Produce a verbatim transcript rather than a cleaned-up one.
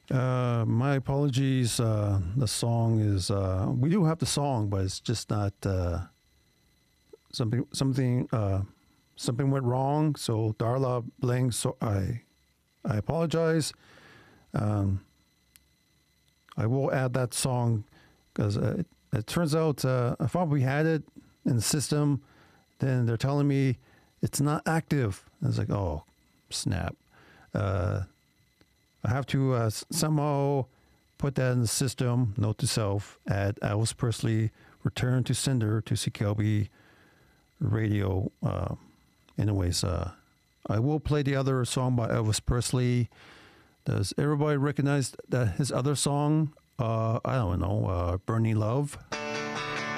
Uh, my apologies. Uh, the song is. Uh, we do have the song, but it's just not. Uh, something. Something. Uh, something went wrong. So Darla Bling. So I. I apologize. Um, I will add that song because uh, it, it turns out uh, I thought we had it in the system. Then they're telling me it's not active. I was like, oh, snap. Uh, I have to uh, somehow put that in the system. Note to self: add Elvis Presley, return to sender to C K L B radio. Uh, anyways, uh, I will play the other song by Elvis Presley. Does everybody recognize that his other song? Uh, I don't know. Uh, Burning Love.